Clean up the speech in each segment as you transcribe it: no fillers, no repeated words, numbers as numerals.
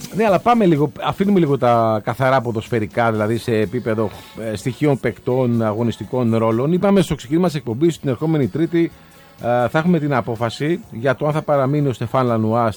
Ναι, αλλά αφήνουμε λίγο τα καθαρά ποδοσφαιρικά, δηλαδή σε επίπεδο στοιχείων παικτών, αγωνιστικών ρόλων. Είπαμε στο ξεκίνημα της εκπομπής, την ερχόμενη Τρίτη θα έχουμε την απόφαση για το αν θα παραμείνει ο Στεφάν Λανουά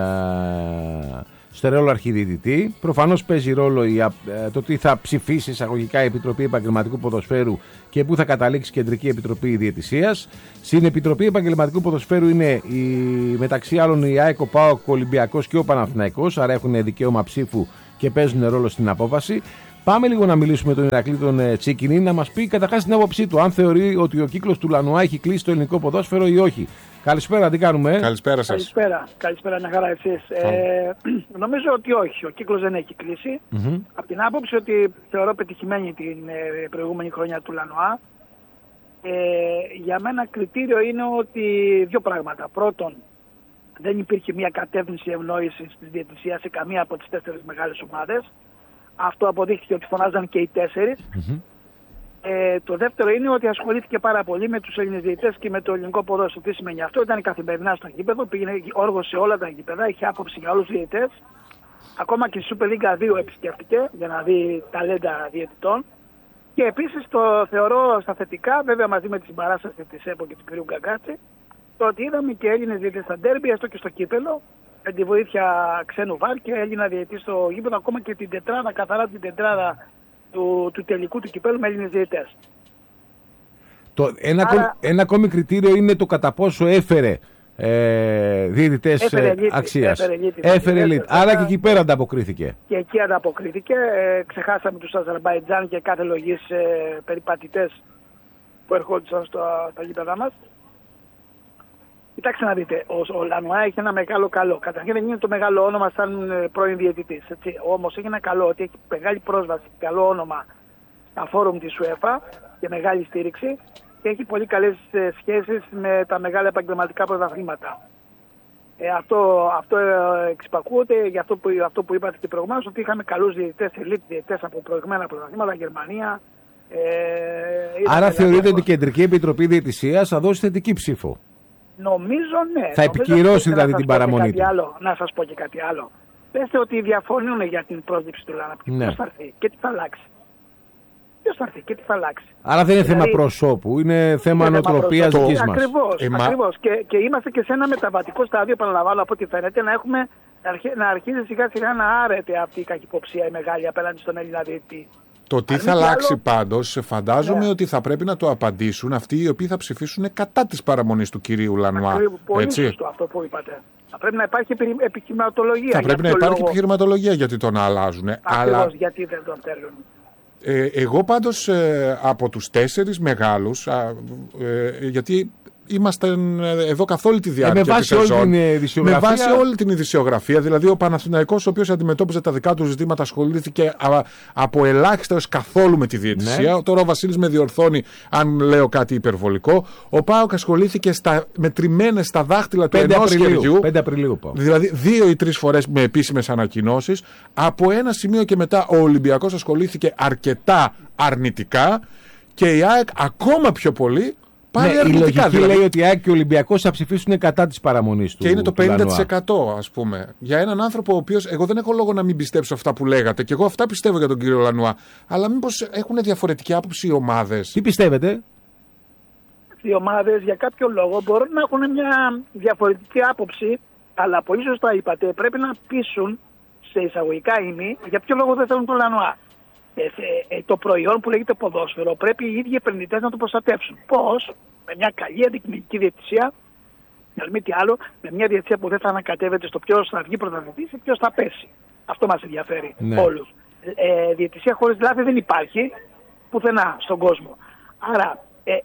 στο ρόλο αρχιδιαιτητή. Προφανώς παίζει ρόλο το τι θα ψηφίσει εισαγωγικά η Επιτροπή Επαγγελματικού Ποδοσφαίρου και πού θα καταλήξει η Κεντρική Επιτροπή Διαιτησίας. Στην Επιτροπή Επαγγελματικού Ποδοσφαίρου είναι μεταξύ άλλων η ΑΕΚ, ο ΠΑΟΚ, ο Ολυμπιακός και ο Παναθηναϊκός, άρα έχουν δικαίωμα ψήφου και παίζουν ρόλο στην απόφαση. Πάμε λίγο να μιλήσουμε με τον Ηρακλή τον Τσίκινη, να μας πει καταρχάς την άποψή του, αν θεωρεί ότι ο κύκλος του Λανουά έχει κλείσει το ελληνικό ποδόσφαιρο ή όχι. Καλησπέρα, τι κάνουμε. Καλησπέρα σας. Καλησπέρα, να χαρά εσείς. Νομίζω ότι όχι, ο κύκλος δεν έχει κλείσει. Από την άποψη ότι θεωρώ πετυχημένη την προηγούμενη χρονιά του Λανουά. Για μένα κριτήριο είναι ότι δύο πράγματα. Πρώτον, δεν υπήρχε μια κατεύθυνση ευνόησης της διαιτησίας σε καμία από τις 4 μεγάλες ομάδες. Αυτό αποδείχθηκε ότι φωνάζαν και οι 4. Το δεύτερο είναι ότι ασχολήθηκε πάρα πολύ με τους Έλληνες διαιτητές και με το ελληνικό ποδόσφαιρο. Τι σημαίνει αυτό? Ήταν καθημερινά στο γήπεδο, πήγαινε όργο σε όλα τα γήπεδα, είχε άποψη για όλους τους διαιτητές. Ακόμα και στη Super League 2 επισκέφτηκε για να δει ταλέντα διαιτητών. Και επίσης το θεωρώ στα θετικά, βέβαια μαζί με τη συμπαράσταση της ΕΠΟ και του κ. Γκαγκάτση, το ότι είδαμε και Έλληνες διαιτητές στα ντέρμπι, έστω και στο κύπελο, με τη βοήθεια ξένου βαρ και Έλληνα διαιτητή στο γήπεδο, ακόμα και την τετράδα, καθαρά την τετράδα του τελικού του κυπέλου με Έλληνες διαιτητές. Ένα ακόμη κριτήριο είναι το κατά πόσο έφερε διαιτητές αξίας. Έφερε elite. Άρα και εκεί πέρα ανταποκρίθηκε. Και εκεί ανταποκρίθηκε. Ξεχάσαμε τους Αζερμπαϊτζάν και κάθε λογής περιπατητές που ερχόντουσαν στα γήπεδα μας. Κοιτάξτε να δείτε, ο Λανουά έχει ένα μεγάλο καλό. Καταρχήν δεν είναι το μεγάλο όνομα σαν πρώην διαιτητής. Όμως έχει ένα καλό, ότι έχει μεγάλη πρόσβαση, καλό όνομα στα φόρουμ της UEFA και μεγάλη στήριξη και έχει πολύ καλές σχέσεις με τα μεγάλα επαγγελματικά πρωταθλήματα. Αυτό εξυπακούεται για αυτό που είπατε και προηγουμένως, ότι είχαμε καλούς διαιτητές, elite διαιτητές από προηγμένα πρωταθλήματα, Γερμανία. Άρα θεωρείτε ότι η Κεντρική Επιτροπή Διαιτησίας θα δώσει θετική ψήφο? Νομίζω ναι. Θα επικυρώσει δηλαδή την παραμονή του. Να σας πω και κάτι άλλο. Πέστε ότι διαφωνούν για την πρόσληψη του Λανουά. Ναι. Ποιος θα έρθει και τι θα αλλάξει? Άρα δεν είναι θέμα προσώπου, είναι θέμα νοοτροπίας δικής μας. Ακριβώς. Και είμαστε και σε ένα μεταβατικό στάδιο, επαναλαμβάνω, από ό,τι φαίνεται, να αρχίζει σιγά σιγά να άρεται αυτή η καχυποψία η μεγάλη απέναντι στον Έλληνα διαιτητή. Το τι θα αλλάξει πάντως, φαντάζομαι ότι θα πρέπει να το απαντήσουν αυτοί οι οποίοι θα ψηφίσουν κατά της παραμονής του κυρίου Λανουά. Πολύ σωστό αυτό που είπατε. Θα πρέπει να υπάρχει επιχειρηματολογία. Θα πρέπει να υπάρχει επιχειρηματολογία γιατί τον αλλάζουν. Ακριβώς, γιατί δεν τον θέλουν. Εγώ πάντως από τους 4 μεγάλους, γιατί είμαστε εδώ καθ' όλη τη διάρκεια της σεζόν. Με βάση όλη την ειδησιογραφία. Δηλαδή ο Παναθηναϊκός, ο οποίος αντιμετώπιζε τα δικά του ζητήματα, ασχολήθηκε από ελάχιστα έως καθόλου με τη διαιτησία. Ναι. Τώρα ο Βασίλης με διορθώνει αν λέω κάτι υπερβολικό. Ο ΠΑΟΚ ασχολήθηκε μετρημένες στα δάχτυλα του ενός χεριού. 5 Απριλίου. Δηλαδή 2 ή 3 φορές με επίσημες ανακοινώσεις. Από ένα σημείο και μετά ο Ολυμπιακός ασχολήθηκε αρκετά αρνητικά και η ΑΕΚ ακόμα πιο πολύ. Η λογική δηλαδή λέει ότι η ΑΕΚ και ο Ολυμπιακός θα ψηφίσουν κατά της παραμονής του. Και είναι το 50% ας πούμε. Για έναν άνθρωπο ο οποίος, εγώ δεν έχω λόγο να μην πιστέψω αυτά που λέγατε. Και εγώ αυτά πιστεύω για τον κύριο Λανουά. Αλλά μήπως έχουν διαφορετική άποψη οι ομάδες? Τι πιστεύετε? Οι ομάδες για κάποιο λόγο μπορούν να έχουν μια διαφορετική άποψη. Αλλά πολύ σωστά είπατε, πρέπει να πείσουν σε εισαγωγικά ημί για ποιο λόγο δεν θέλουν τον Λανουά. Το προϊόν που λέγεται ποδόσφαιρο πρέπει οι ίδιοι επενδυτές να το προστατεύσουν. Πώς? Με μια καλή αντικειμενική διαιτησία, μη τι άλλο, με μια διαιτησία που δεν θα ανακατεύεται στο ποιος θα βγει πρωταθλητής ή ποιος θα πέσει. Αυτό μας ενδιαφέρει όλους. Διαιτησία χωρίς λάθη δεν υπάρχει πουθενά στον κόσμο. Άρα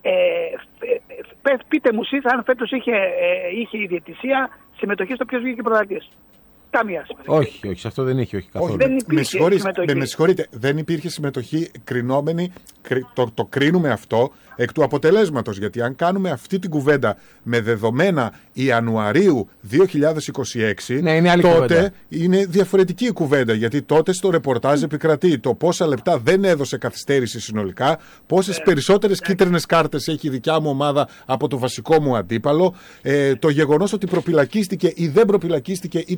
πείτε μου εσείς αν φέτος είχε η διαιτησία συμμετοχή στο ποιος βγήκε πρωταθλητής. Καμία συμμετοχή. Όχι, αυτό δεν είχε, όχι καθόλου. Με συγχωρείτε, δεν υπήρχε συμμετοχή κρινόμενη, το κρίνουμε αυτό εκ του αποτελέσματος. Γιατί αν κάνουμε αυτή την κουβέντα με δεδομένα Ιανουαρίου 2026, τότε είναι διαφορετική η κουβέντα. Γιατί τότε στο ρεπορτάζ επικρατεί το πόσα λεπτά δεν έδωσε καθυστέρηση συνολικά, πόσες περισσότερες κίτρινες κάρτες έχει η δικιά μου ομάδα από το βασικό μου αντίπαλο, το γεγονός ότι προπυλακίστηκε ή δεν προπυλακίστηκε ή του έκανα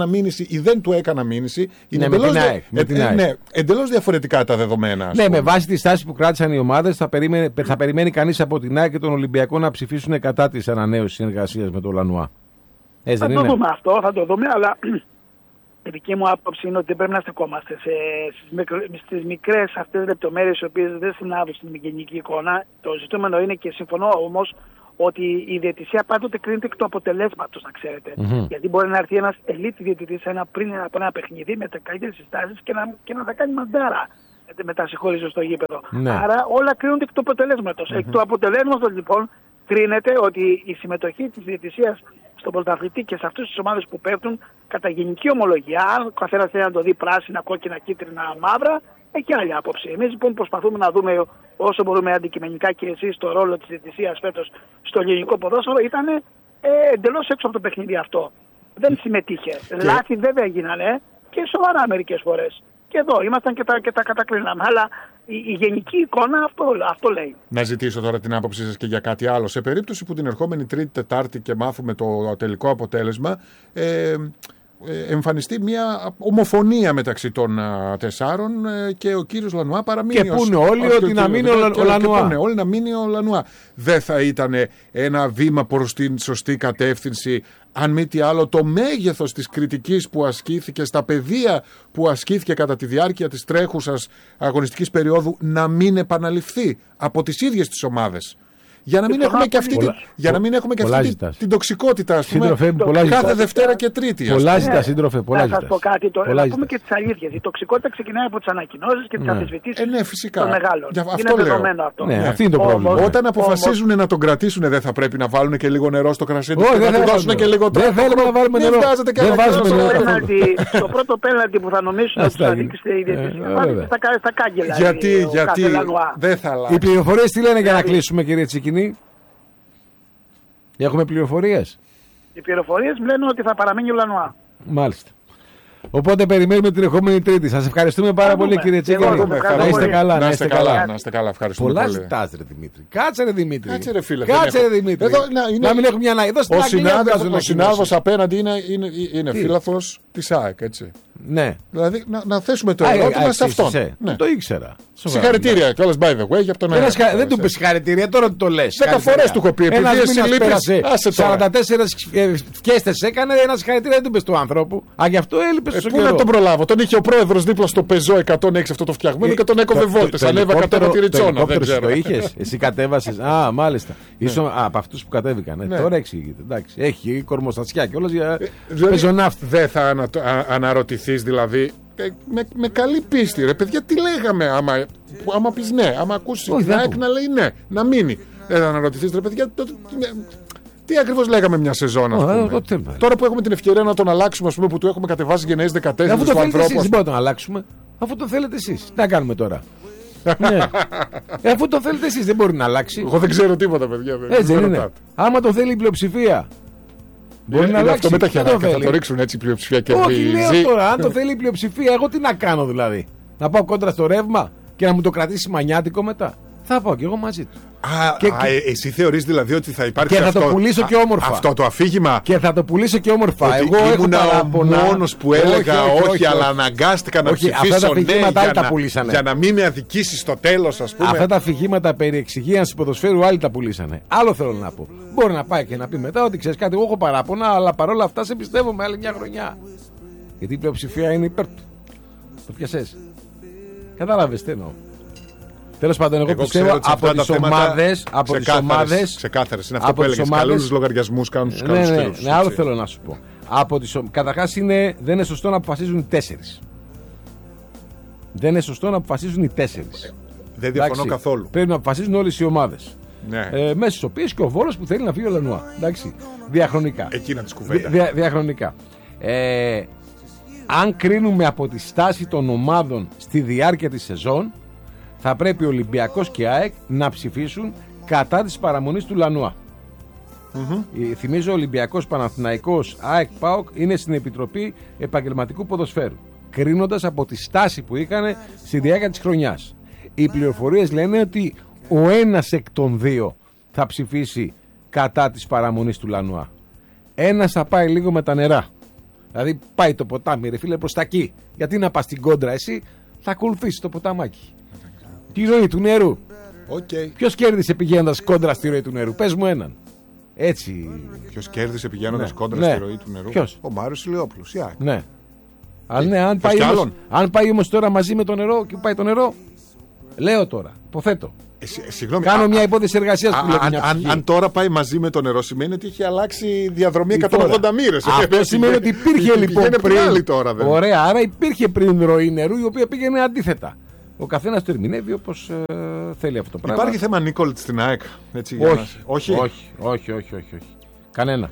μήνυση ή δεν του έκανα μήνυση. Είναι εντελώς διαφορετικά τα δεδομένα. Ναι, με βάση τη στάση που κράτησαν οι ομάδες, θα περιμένει κανείς από την ΑΕΚ και τον Ολυμπιακό να ψηφίσουν κατά της ανανέωσης συνεργασίας με τον Λανουά. Θα το δούμε αυτό, θα το δούμε, αλλά η δική μου άποψη είναι ότι δεν πρέπει να στεκόμαστε στις μικρές αυτές λεπτομέρειες οι οποίες δεν συνάδουν στην γενική εικόνα. Το ζητούμενο είναι, και συμφωνώ όμως, ότι η διαιτησία πάντοτε κρίνεται εκ του αποτελέσματος, να ξέρετε. Γιατί μπορεί να έρθει ένας ελίτ διαιτητής πριν από ένα παιχνίδι με τα καλύτερες συστάσεις και να τα κάνει μαντάρα με τα συγχώρηση στο γήπεδο. Ναι. Άρα όλα κρίνονται εκ του αποτελέσματος. Εκ του αποτελέσματος λοιπόν κρίνεται ότι η συμμετοχή της διαιτησίας στον πρωταθλητή και σε αυτές τις ομάδες που πέφτουν, κατά γενική ομολογία, αν ο καθένας θέλει να το δει πράσινα, κόκκινα, κίτρινα, μαύρα, έχει άλλη άποψη. Εμείς λοιπόν προσπαθούμε να δούμε όσο μπορούμε αντικειμενικά, και εσείς, το ρόλο της διαιτησίας φέτος στο ελληνικό ποδόσφαιρο. Ήταν εντελώς έξω από το παιχνίδι αυτό. Δεν συμμετείχε. Λάθη βέβαια γίνανε και σοβαρά μερικές φορές. Και εδώ ήμασταν και τα κατακρίναμε. Αλλά η γενική εικόνα αυτό λέει. Να ζητήσω τώρα την άποψή σας και για κάτι άλλο. Σε περίπτωση που την ερχόμενη Τρίτη, Τετάρτη και μάθουμε το τελικό αποτέλεσμα, εμφανιστεί μια ομοφωνία μεταξύ των τεσσάρων και ο κύριος Λανουά παραμείνει. Και πούνε όλοι ότι να μείνει ο Λανουά. Πούνε όλοι να μείνει ο Λανουά. Δεν θα ήταν ένα βήμα προς την σωστή κατεύθυνση, αν μη τι άλλο, το μέγεθος της κριτικής που ασκήθηκε στα πεδία που ασκήθηκε κατά τη διάρκεια της τρέχουσας αγωνιστικής περίοδου να μην επαναληφθεί από τις ίδιες τις ομάδες? Για να μην έχουμε και αυτή, την τοξικότητα, ας πούμε, κάθε Δευτέρα και Τρίτη. Πολλά ζητά, σύντροφε. Να σας πω κάτι τώρα, να πούμε και τις αλήθειες. Η τοξικότητα ξεκινάει από τις ανακοινώσεις και τις αμφισβητήσεις των μεγάλων. Είναι δεδομένο αυτό. Αυτό είναι το πρόβλημα. Όταν αποφασίζουν να τον κρατήσουν, δεν θα πρέπει να βάλουν και λίγο νερό στο κρασί του και να του δώσουν και λίγο τρόπο? Δεν θέλουμε να βάλουμε νερό. Το πρώτο πέναλτι που θα νομίσουν ότι θα δείξει η διαιτησία στα κάγκελα. Γιατί δεν θα αλλάξει. Οι πληροφορίες τι λένε για να κλείσουμε, κύριε Τσικινή? Έχουμε πληροφορίες? Οι πληροφορίες λένε ότι θα παραμείνει ο Λανουά. Μάλιστα. Οπότε περιμένουμε την ερχόμενη Τρίτη. Σας ευχαριστούμε πάρα πολύ, κύριε Τσίκαρη. Να είστε καλά. Να είστε καλά. Ευχαριστούμε. Πολλά ζητάς, ρε Δημήτρη. Κάτσε, ρε Δημήτρη. Κάτσε, ρε φίλε. Δημήτρη. Να μην έχουμε μια ανάγκη. Ο συνάδελφος απέναντι είναι φίλαθλος της ΑΕΚ, έτσι. Ναι. Δηλαδή να θέσουμε το ερώτημα σε αυτόν. Το ήξερα. Συγχαρητήρια κιόλας, by the way, για τον αέρα. Δεν του είπες συγχαρητήρια, τώρα το λες. 10 φορές του έχω πει. Επειδή εσύ λείπεις. 44 φιέστες έκανε, ένα συγχαρητήρια δεν του είπες του άνθρωπου. Α, γι' αυτό έλειπες στο καιρό. Πού να τον προλάβω? Τον είχε ο πρόεδρος δίπλα στο Peugeot 106 αυτό το φτιαγμένο και τον έκοβε βόλτες. Ανέβα κατέβα τη Ριτσόνα. Το είχες, εσύ κατέβασες. Α, μάλιστα. Ήσουν από αυτούς που κατέβηκαν. Τώρα εξηγείται. Έχει κορμοστασιά κιόλας για πεζοναύτη. Δεν θα αναρωτηθείς δηλαδή? Με καλή πίστη, ρε παιδιά, τι λέγαμε? Άμα πεις ναι, άμα ακούσεις την ΑΕΚ να λέει ναι, να μείνει. Δεν θα αναρωτηθείς, ρε παιδιά, τι ακριβώς λέγαμε μια σεζόν, ας πούμε. Τώρα που έχουμε την ευκαιρία να τον αλλάξουμε, ας πούμε, που του έχουμε κατεβάσει γενναίες 14 αφού το θέλετε εσείς, δεν μπορούμε να τον αλλάξουμε. Αφού το θέλετε εσείς, τι να κάνουμε τώρα? Ναι. Αφού το θέλετε εσείς, δεν μπορεί να αλλάξει. Εγώ δεν ξέρω τίποτα, παιδιά. Έτσι δεν είναι? Άμα το θέλει η πλειοψηφία, μπορεί να αλλάξει. Αυτό με τα χεράκια θα το ρίξουν έτσι η πλειοψηφία και όχι, λέω τώρα, αν το θέλει η πλειοψηφία, εγώ τι να κάνω δηλαδή? Να πάω κόντρα στο ρεύμα και να μου το κρατήσει μανιάτικο μετά? Θα πάω κι εγώ μαζί του. Εσύ θεωρείς δηλαδή ότι θα υπάρχει και αυτό? Και θα το πουλήσω και όμορφα. Αυτό το αφήγημα. Και θα το πουλήσω και όμορφα. Ότι εγώ ήμουν ο μόνος που έλεγα όχι, αλλά αναγκάστηκα να ψηφίσω ναι για να μην με αδικήσεις στο τέλος, ας πούμε. Αυτά τα αφηγήματα περί εξυγίανσης ποδοσφαίρου άλλοι τα πουλήσανε. Άλλο θέλω να πω. Μπορεί να πάει και να πει μετά ότι ξέρεις κάτι, εγώ έχω παράπονα, αλλά παρόλα αυτά σε πιστεύω με άλλη μια χρονιά. Γιατί η πλειοψηφία είναι υπέρ του. Το πιασες? Κατάλαβες τι εννοώ? Τέλος πάντων, εγώ πιστεύω από τις ομάδες. Ξεκάθαρες. Είναι αυτό που έλεγες. Καλούς λογαριασμούς κάνουν τους καλούς φίλους. Ναι, άλλο θέλω να σου πω. Καταρχάς δεν είναι σωστό να αποφασίζουν οι 4. Δεν είναι σωστό να αποφασίζουν οι 4. Δεν διαφωνώ καθόλου. Πρέπει να αποφασίζουν όλες οι ομάδες. Ναι. Μέσα στις οποίες και ο Βόλος που θέλει να φύγει ο Λανουά. Εντάξει. Διαχρονικά. Εκείνα τις κουβέντα. Διαχρονικά. Αν κρίνουμε από τη στάση των ομάδων στη διάρκεια της σεζόν, θα πρέπει ο Ολυμπιακός και ΑΕΚ να ψηφίσουν κατά της παραμονής του Λανουά. Θυμίζω, Ολυμπιακός, Παναθηναϊκός, ΑΕΚ, ΠΑΟΚ είναι στην Επιτροπή Επαγγελματικού Ποδοσφαίρου, κρίνοντας από τη στάση που είχαν στη διάρκεια της χρονιάς. Οι πληροφορίες λένε ότι ο ένας εκ των δύο θα ψηφίσει κατά της παραμονής του Λανουά. Ένας θα πάει λίγο με τα νερά. Δηλαδή πάει το ποτάμι, ρε φίλε, προς τα εκεί. Γιατί να πας στην κόντρα, εσύ θα ακολουθήσεις το ποταμάκι. Τη ροή του νερού. Okay. Ποιος κέρδισε πηγαίνοντας κόντρα στη ροή του νερού? Πες μου έναν. Έτσι. Ποιος κέρδισε πηγαίνοντας κόντρα στη ροή του νερού? Ποιος? Ο Μάριος Ηλιόπουλος. Ναι. Αν πάει όμως τώρα μαζί με το νερό και πάει το νερό, λέω τώρα, υποθέτω. Συγγνώμη, κάνω μια υπόθεση εργασίας που αν τώρα πάει μαζί με το νερό, σημαίνει ότι έχει αλλάξει διαδρομή 180 μοίρες. Αυτό σημαίνει ότι υπήρχε λοιπόν πριν. Τώρα, ωραία, άρα υπήρχε πριν ροή νερού η οποία πήγαινε αντίθετα. Ο καθένας το ερμηνεύει όπως θέλει αυτό το πράγμα. Υπάρχει θέμα Νίκολτ στην ΑΕΚ? Όχι. Κανένα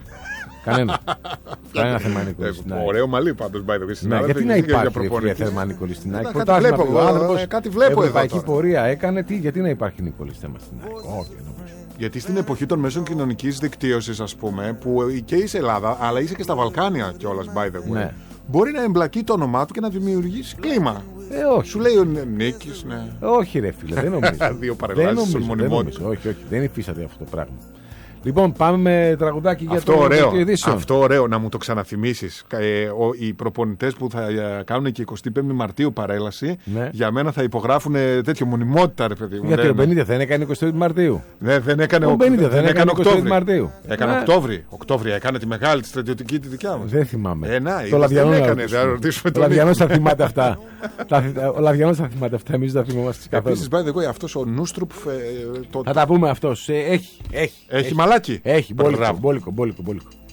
θέμα Νίκολη στην ΑΕΚ. Ωραίο μαλλί πάντως, by the way. Γιατί να υπάρχει θέμα Νίκολη στην ΑΕΚ? Κάτι βλέπω εδώ. Ευρωπαϊκή πορεία έκανε, γιατί να υπάρχει Νίκολη θέμα στην ΑΕΚ? Όχι. Γιατί στην εποχή των μέσων κοινωνικής δικτύωσης, ας πούμε, που και είσαι Ελλάδα, αλλά είσαι και στα Βαλκάνια κιόλας, by the way, μπορεί να εμπλακεί το όνομά του και να δημιουργήσει κλίμα. Όχι. Σου λέει ο Νίκης, ναι. Όχι, ρε φίλε, δεν νομίζω. Δύο παρεμβάσεις στον μονιμότητα. Όχι, δεν υφίσταται αυτό το πράγμα. Λοιπόν, πάμε με τραγουδάκι για το ειδήσεων. Αυτό ωραίο, να μου το ξαναθυμίσεις. Οι προπονητές που θα κάνουν και 25 Μαρτίου παρέλαση, για μένα θα υπογράφουν τέτοιο μονιμότητα, ρε παιδί μου. Γιατί ο Μπενίτez δεν έκανε 25 Μαρτίου. Δεν έκανε ο Μπενίτez, δεν έκανε 25 Μαρτίου. Έκανε Οκτώβρη, έκανε τη μεγάλη τη στρατιωτική τη δικιά μας. Δεν θυμάμαι. Το Λαβιανός θα θυμάται αυτά. Ο Λαβιανός θα θυμάται αυτά. Εμείς δεν θυμόμαστε καθόλου. Επίσης, by the way, αυτός ο Νούστρουπ. Θα τα πούμε αυτός. Έχει μαλάκι. Έχει, μπόλικο.